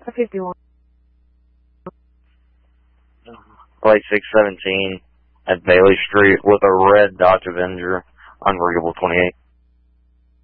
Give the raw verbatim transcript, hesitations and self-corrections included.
fifty-one. Plate six seventeen at Bailey Street with a red Dodge Avenger, unreadable twenty-eight.